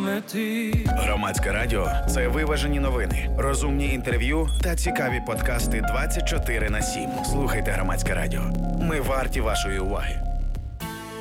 мети. Громадське радіо – це виважені новини, розумні інтерв'ю та цікаві подкасти 24/7. Слухайте Громадське радіо. Ми варті вашої уваги.